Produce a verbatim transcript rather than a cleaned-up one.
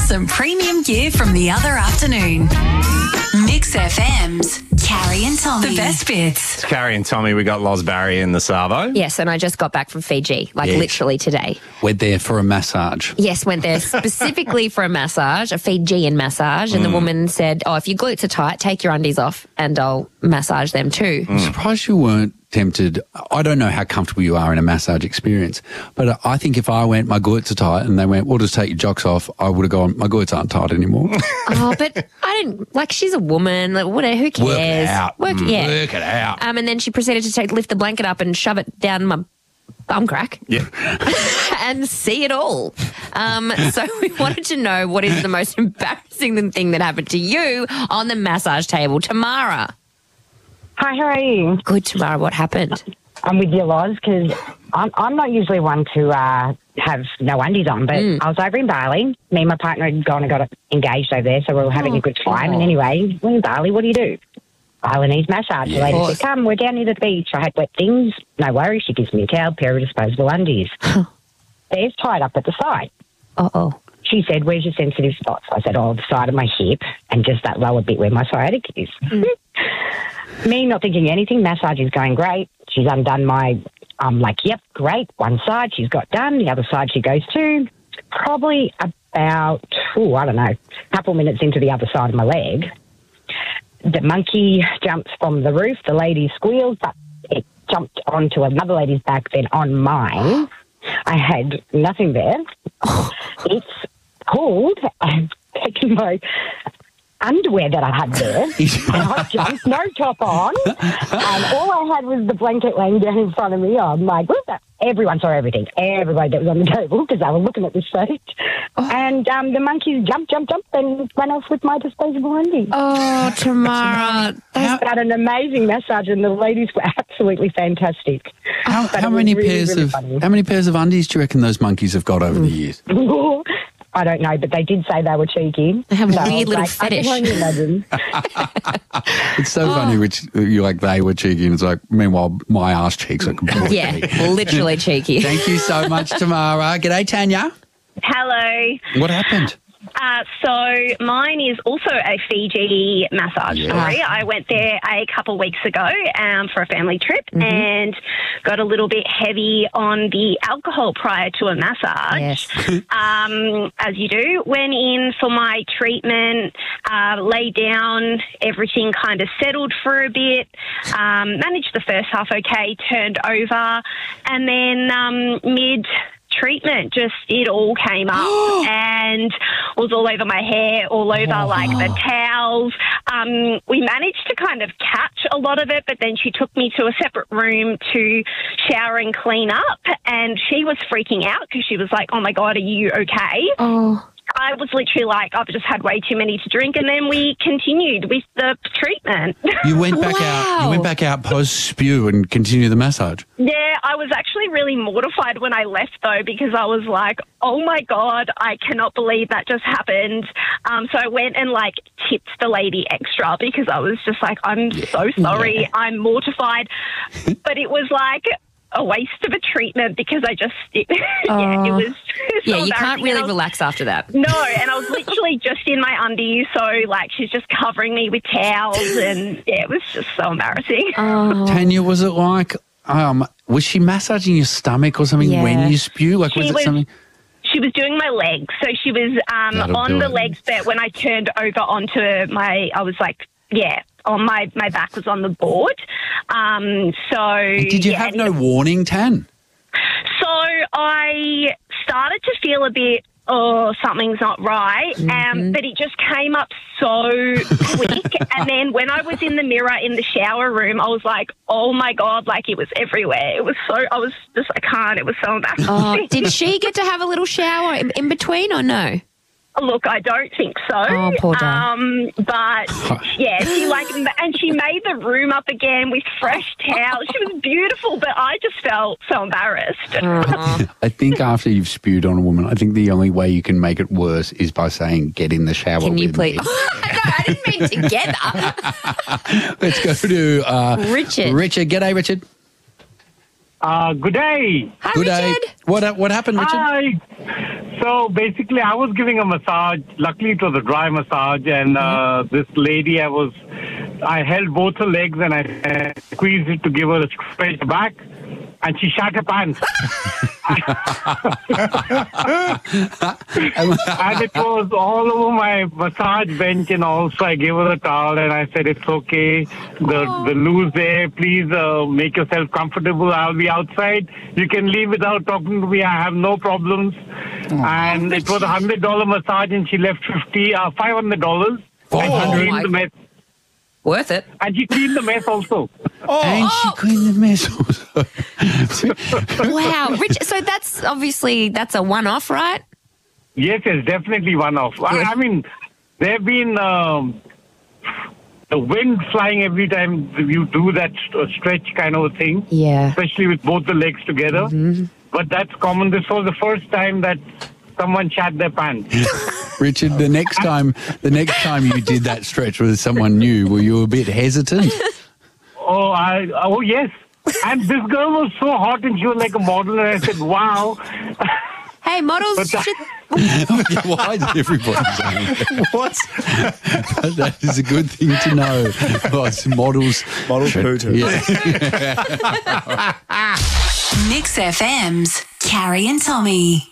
some premium gear from the other afternoon. Mix F M's Carrie and Tommy. The best bits. It's Carrie and Tommy. We got Loz Barry in the Savo. Yes, and I just got back from Fiji, like Yes. literally today. Went there for a massage. Yes, went there specifically for a massage, a Fijian massage, and the woman said, oh, if your glutes are tight, take your undies off and I'll massage them too. I'm surprised you weren't tempted. I don't know how comfortable you are in a massage experience, but I think if I went, my glutes are tight, and they went, well, just take your jocks off, I would have gone, my glutes aren't tight anymore. Oh, but I didn't, like, she's a woman, like, whatever, who cares? Work it out. Work, yeah. Work it out. Um, and then she proceeded to take, lift the blanket up and shove it down my bum crack. Yeah. And see it all. Um, so we wanted to know what is the most embarrassing thing that happened to you on the massage table. Tamara. Hi, how are you? Good, Tamara. What happened? I'm with you, Loz, because I'm, I'm not usually one to uh, have no undies on, but Mm. I was over in Bali. Me and my partner had gone and got engaged over there, so we were having Oh, a good time. oh. And anyway, we're in Bali, what do you do? Balinese massage. The lady Yes. said, come, we're down near the beach. I had wet things. No worries. She gives me a towel, pair of disposable undies. They're tied up at the side. Uh-oh. She said, where's your sensitive spots? I said, oh, the side of my hip and just that lower bit where my sciatic is. Me not thinking anything, massage is going great. She's undone my, I'm like, yep, great. One side she's got done, the other side she goes to. Probably about, oh, I don't know, a couple minutes into the other side of my leg. The monkey jumps from the roof, the lady squeals, but it jumped onto another lady's back, then on mine. I had nothing there. It's pulled and taken my underwear that I had there, and I jumped, no top on, and all I had was the blanket laying down in front of me. I'm like, what's that? Everyone saw everything, everybody that was on the table, because I was looking at this stage. Oh. And um, the monkeys jumped, jumped, jumped, and ran off with my disposable undies. Oh, Tamara. I had an amazing massage, and the ladies were absolutely fantastic. How, But how it was many really, pairs really of funny. how many pairs of undies do you reckon those monkeys have got over the years? I don't know, but they did say they were cheeky. They have a So I weird was little like, fetish. I can only imagine. It's so funny, which you're like they were cheeky, and it's like meanwhile my arse cheeks are completely. Yeah, literally cheeky. Thank you so much, Tamara. G'day, Tanya. Hello. What happened? Uh, so mine is also a Fiji massage Yeah. story. I went there a couple of weeks ago um, for a family trip and got a little bit heavy on the alcohol prior to a massage. Yes. um, as you do. Went in for my treatment, uh, lay down, everything kind of settled for a bit, um, managed the first half okay, turned over, and then um, mid treatment, just it all came up and was all over my hair, all over Oh. like the towels. Um, we managed to kind of catch a lot of it, but then she took me to a separate room to shower and clean up, and she was freaking out because she was like, oh my God, are you okay? Oh. I was literally like, I've just had way too many to drink, and then we continued with the treatment. You went back out. You Wow. went back out post spew and continued the massage. Yeah, I was actually really mortified when I left, though, because I was like, oh, my God, I cannot believe that just happened. Um, so I went and, like, tipped the lady extra because I was just like, I'm so sorry. Yeah. I'm mortified. But it was like a waste of a treatment because I just, it, yeah, it Oh. was so Yeah, you can't embarrassing. really And I was- relax after that. No, and I was literally just in my undies, so, like, she's just covering me with towels, and, yeah, it was just so embarrassing. Oh. Tanya, was it like um was she massaging your stomach or something Yeah. when you spew? Like was She it was- something? She was doing my legs, so she was um, That'll on do the it. legs, but when I turned over onto my, I was like, yeah, on my, my back was on the board. Um, so Did you yeah, have no warning, Tan? So I started to feel a bit, oh, something's not right, um, but it just came up so quick. And then when I was in the mirror in the shower room, I was like, oh my God, like it was everywhere. It was so, I was just, I can't, it was so embarrassing. Oh, did she get to have a little shower in, in between or no? Look, I don't think so. Oh, poor darling. Um, but yeah, she like, and she made the room up again with fresh towels. She was beautiful, but I just felt so embarrassed. Uh-huh. I think after you've spewed on a woman, I think the only way you can make it worse is by saying, get in the shower Can you with please? me. no, I didn't mean together. Let's go to uh, Richard. Richard. G'day, Richard. Uh, good day. Hi, Good day. Richard. What what happened, Richard? Hi. So basically, I was giving a massage. Luckily, it was a dry massage, and uh, this lady, I was, I held both her legs and I uh, squeezed it to give her a stretch back, and she shat her pants. And it was all over my massage bench, and also I gave her a towel and I said, it's okay. The the loo's there. Please uh, make yourself comfortable. I'll be outside. You can leave without talking to me. I have no problems. And it was a hundred dollar massage, and she left fifty, uh, five hundred dollars. Five hundred. And she cleaned the mess. Worth it. And she cleaned the mess also. And she cleaned the mess. Wow, Rich. So that's obviously that's a one-off, right? Yes, yes, definitely one off. I, I mean, there have been um, the wind flying every time you do that st- stretch kind of a thing. Yeah. Especially with both the legs together. Mm-hmm. But that's common. This was the first time that someone shat their pants. Richard, the next time the next time you did that stretch with someone new, were you a bit hesitant? Oh, I oh yes. And this girl was so hot, and she was like a model, and I said, wow. Hey, models But that- should. Why is everybody saying that? What? That is a good thing to know. Oh, it's models. Models poo too. Yeah. Mix F M's Carrie and Tommy.